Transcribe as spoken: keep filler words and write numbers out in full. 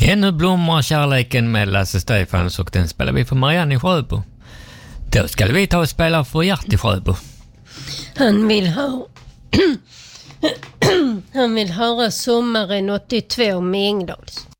Ännu blommar kärleken med Lasse Stefans och den spelar vi för Marianne i Sjöbo. Då ska vi ta och spela för Gert i Sjöbo. Han vill ha Han vill höra Sommaren åttiotvå med Engdahls.